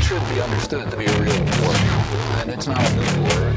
should be understood to be a real war. And it's not a new war.